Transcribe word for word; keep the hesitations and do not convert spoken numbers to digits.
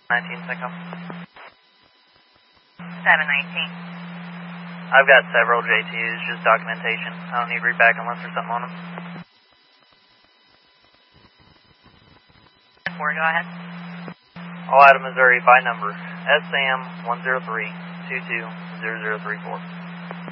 nineteen, Synco. seven nineteen. I've got several J Ts, just documentation. I don't need read back unless there's something on them. Four, go ahead. All out of Missouri by number, S A M one zero three two two zero zero three four.